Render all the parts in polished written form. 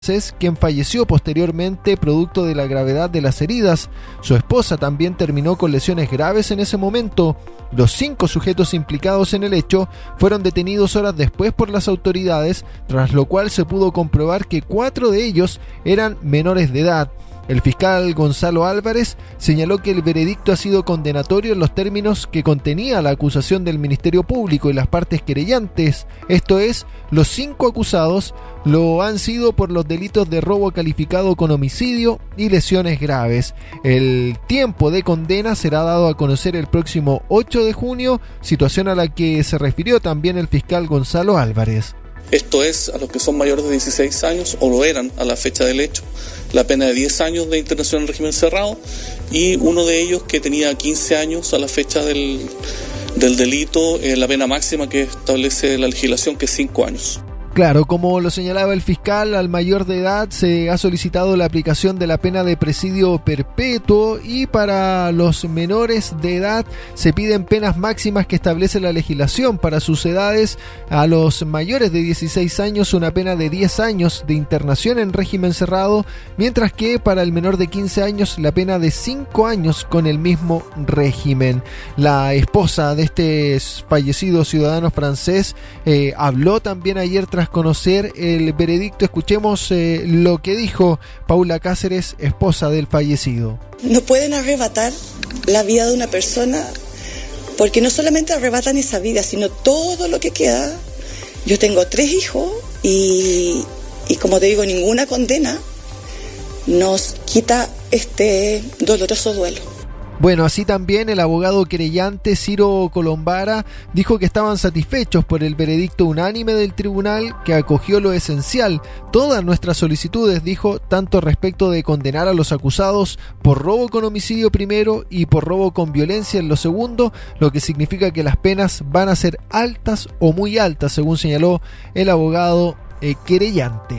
quien falleció posteriormente producto de la gravedad de las heridas. Su esposa también terminó con lesiones graves en ese momento. Los 5 sujetos implicados en el hecho fueron detenidos horas después por las autoridades, tras lo cual se pudo comprobar que 4 de ellos eran menores de edad. El fiscal Gonzalo Álvarez señaló que el veredicto ha sido condenatorio en los términos que contenía la acusación del Ministerio Público y las partes querellantes, esto es, los 5 acusados lo han sido por los delitos de robo calificado con homicidio y lesiones graves. El tiempo de condena será dado a conocer el próximo 8 de junio, situación a la que se refirió también el fiscal Gonzalo Álvarez. Esto es, a los que son mayores de 16 años, o lo eran a la fecha del hecho, la pena de 10 años de internación en régimen cerrado, y uno de ellos que tenía 15 años a la fecha del delito, la pena máxima que establece la legislación, que es 5 años. Claro, como lo señalaba el fiscal, al mayor de edad se ha solicitado la aplicación de la pena de presidio perpetuo y para los menores de edad se piden penas máximas que establece la legislación. Para sus edades, a los mayores de 16 años una pena de 10 años de internación en régimen cerrado, mientras que para el menor de 15 años la pena de 5 años con el mismo régimen. La esposa de este fallecido ciudadano francés habló también ayer tras conocer el veredicto. Escuchemos lo que dijo Paula Cáceres, esposa del fallecido. No pueden arrebatar la vida de una persona, porque no solamente arrebatan esa vida, sino todo lo que queda. Yo tengo 3 hijos y como te digo, ninguna condena nos quita este doloroso duelo. Bueno, así también el abogado querellante Ciro Colombara dijo que estaban satisfechos por el veredicto unánime del tribunal, que acogió lo esencial, todas nuestras solicitudes, dijo, tanto respecto de condenar a los acusados por robo con homicidio primero y por robo con violencia en lo segundo, lo que significa que las penas van a ser altas o muy altas, según señaló el abogado querellante.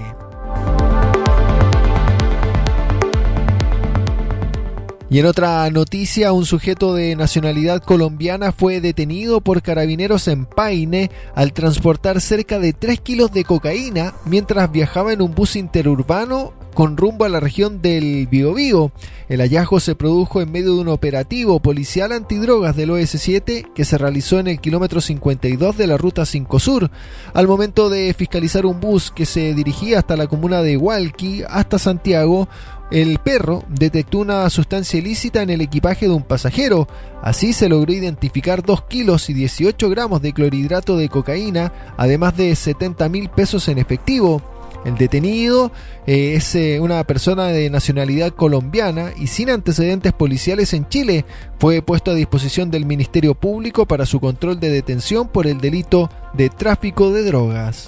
Y en otra noticia, un sujeto de nacionalidad colombiana fue detenido por carabineros en Paine al transportar cerca de 3 kilos de cocaína mientras viajaba en un bus interurbano con rumbo a la región del Biobío. El hallazgo se produjo en medio de un operativo policial antidrogas del OS7 que se realizó en el kilómetro 52 de la ruta 5 Sur. Al momento de fiscalizar un bus que se dirigía hasta la comuna de Hualqui hasta Santiago, el perro detectó una sustancia ilícita en el equipaje de un pasajero. Así se logró identificar 2 kilos y 18 gramos de clorhidrato de cocaína, además de 70.000 pesos en efectivo. El detenido es una persona de nacionalidad colombiana y sin antecedentes policiales en Chile. Fue puesto a disposición del Ministerio Público para su control de detención por el delito de tráfico de drogas.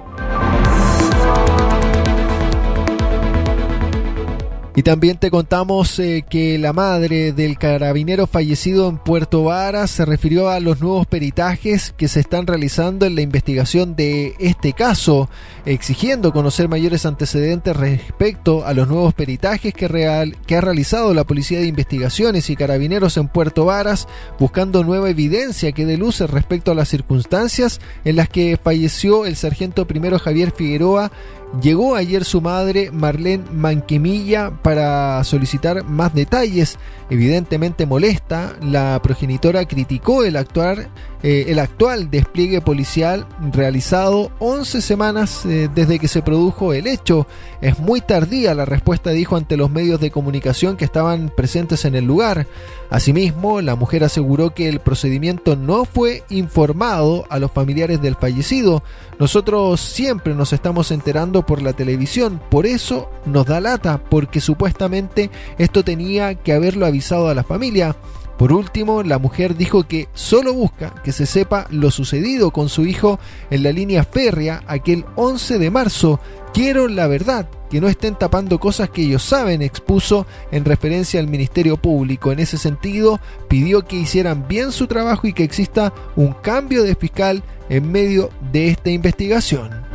Y también te contamos que la madre del carabinero fallecido en Puerto Varas se refirió a los nuevos peritajes que se están realizando en la investigación de este caso, exigiendo conocer mayores antecedentes respecto a los nuevos peritajes que ha realizado la Policía de Investigaciones y Carabineros en Puerto Varas, buscando nueva evidencia que dé luces respecto a las circunstancias en las que falleció el sargento primero Javier Figueroa. Llegó ayer su madre, Marlene Manquemilla, para solicitar más detalles. Evidentemente molesta, la progenitora criticó el actual despliegue policial realizado 11 semanas desde que se produjo el hecho. Es muy tardía la respuesta, dijo ante los medios de comunicación que estaban presentes en el lugar. Asimismo, la mujer aseguró que el procedimiento no fue informado a los familiares del fallecido. Nosotros siempre nos estamos enterando por la televisión, por eso nos da lata, porque supuestamente esto tenía que haberlo avisado a la familia. Por último, la mujer dijo que solo busca que se sepa lo sucedido con su hijo en la línea férrea aquel 11 de marzo. Quiero la verdad, que no estén tapando cosas que ellos saben, expuso en referencia al Ministerio Público. En ese sentido, pidió que hicieran bien su trabajo y que exista un cambio de fiscal en medio de esta investigación.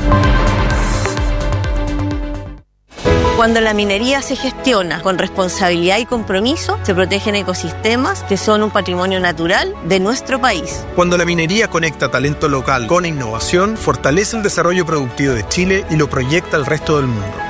Cuando la minería se gestiona con responsabilidad y compromiso, se protegen ecosistemas que son un patrimonio natural de nuestro país. Cuando la minería conecta talento local con innovación, fortalece el desarrollo productivo de Chile y lo proyecta al resto del mundo.